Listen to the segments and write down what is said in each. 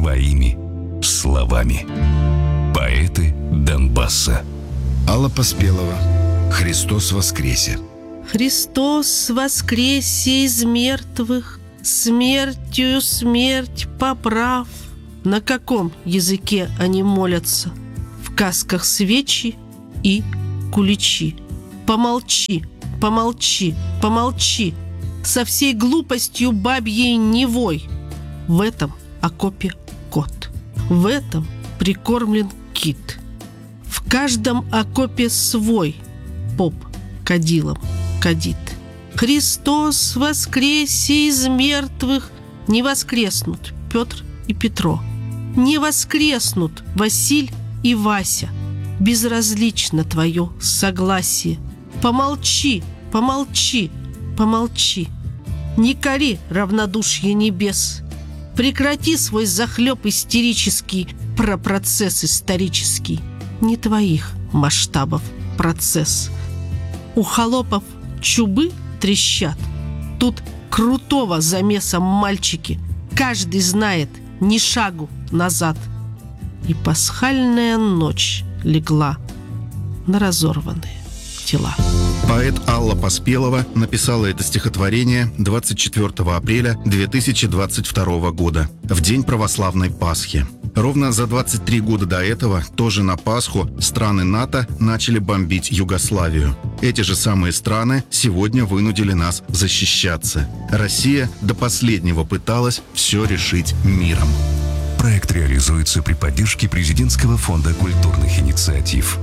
своими словами. Поэты Донбасса. Алла Поспелова. «Христос воскресе». Христос воскресе из мертвых, смертью смерть поправ. На каком языке они молятся? В касках свечи и куличи. Помолчи, помолчи, помолчи, со всей глупостью бабьей не вой. В этом окопе кот, в этом прикормлен кит. В каждом окопе свой поп кадилом кадит. Христос воскресе из мертвых. Не воскреснут Петр и Петро, не воскреснут Василь и Вася. Безразлично твое согласие. Помолчи, помолчи, помолчи. Не кори равнодушие небес. Прекрати свой захлеб истерический про процесс исторический. Не твоих масштабов процесс. У холопов чубы трещат. Тут крутого замеса мальчики. Каждый знает, ни шагу назад. И пасхальная ночь легла на разорванные тела. Поэт Алла Поспелова написала это стихотворение 24 апреля 2022 года, в день православной Пасхи. Ровно за 23 года до этого, тоже на Пасху, страны НАТО начали бомбить Югославию. Эти же самые страны сегодня вынудили нас защищаться. Россия до последнего пыталась все решить миром. Проект реализуется при поддержке Президентского фонда культурных инициатив.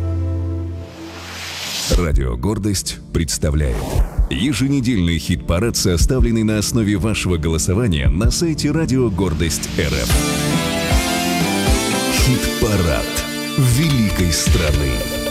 Радио «Гордость» представляет еженедельный хит-парад, составленный на основе вашего голосования на сайте «Радио Гордость РФ». Хит-парад великой страны.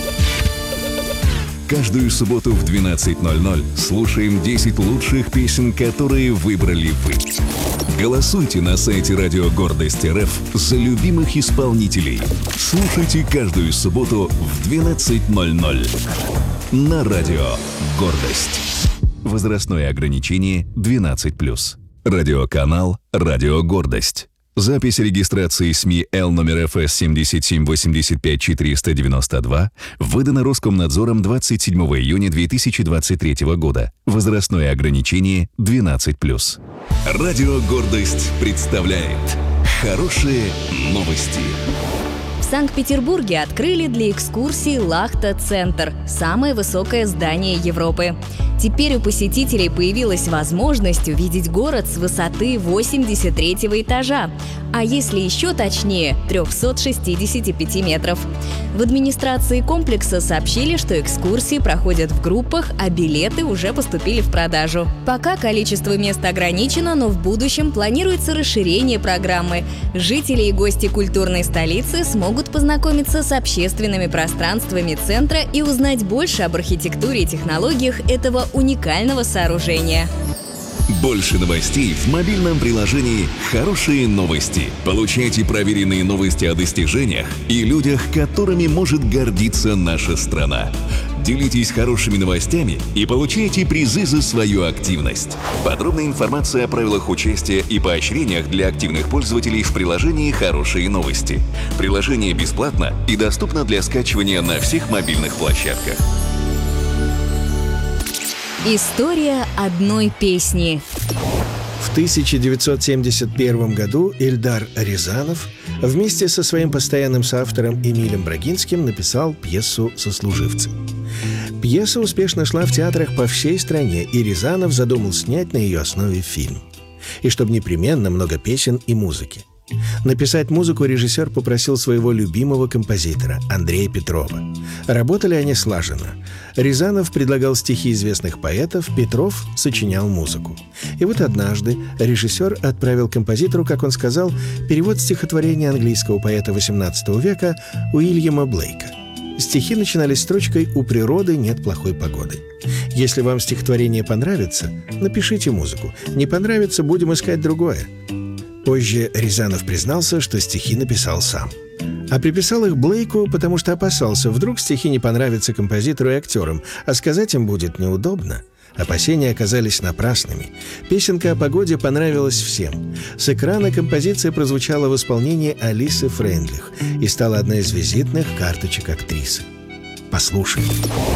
Каждую субботу в 12:00 слушаем 10 лучших песен, которые выбрали вы. Голосуйте на сайте «Радио Гордость РФ» за любимых исполнителей. Слушайте каждую субботу в 12:00 на Радио Гордость. Возрастное ограничение 12+. Радиоканал «Радио Гордость». Запись регистрации СМИ Л номер ФС 7785492 выдана Роскомнадзором 27 июня 2023 года. Возрастное ограничение 12+. Радио «Гордость» представляет хорошие новости. В Санкт-Петербурге открыли для экскурсий Лахта-центр – самое высокое здание Европы. Теперь у посетителей появилась возможность увидеть город с высоты 83-го этажа, а если еще точнее – 365 метров. В администрации комплекса сообщили, что экскурсии проходят в группах, а билеты уже поступили в продажу. Пока количество мест ограничено, но в будущем планируется расширение программы. Жители и гости культурной столицы смогут познакомиться с общественными пространствами центра и узнать больше об архитектуре и технологиях этого уникального сооружения. Больше новостей в мобильном приложении «Хорошие новости». Получайте проверенные новости о достижениях и людях, которыми может гордиться наша страна. Делитесь хорошими новостями и получайте призы за свою активность. Подробная информация о правилах участия и поощрениях для активных пользователей в приложении «Хорошие новости». Приложение бесплатно и доступно для скачивания на всех мобильных площадках. История одной песни. В 1971 году Эльдар Рязанов вместе со своим постоянным соавтором Эмилем Брагинским написал пьесу «Сослуживцы». Пьеса успешно шла в театрах по всей стране, и Рязанов задумал снять на ее основе фильм. И чтобы непременно много песен и музыки. Написать музыку режиссер попросил своего любимого композитора Андрея Петрова. Работали они слаженно. Рязанов предлагал стихи известных поэтов, Петров сочинял музыку. И вот однажды режиссер отправил композитору, как он сказал, перевод стихотворения английского поэта XVIII века Уильяма Блейка. Стихи начинались строчкой «У природы нет плохой погоды». Если вам стихотворение понравится, напишите музыку. Не понравится, будем искать другое. Позже Рязанов признался, что стихи написал сам. А приписал их Блейку, потому что опасался, вдруг стихи не понравятся композитору и актерам, а сказать им будет неудобно. Опасения оказались напрасными. Песенка о погоде понравилась всем. С экрана композиция прозвучала в исполнении Алисы Фрейндлих и стала одной из визитных карточек актрисы. Послушаем.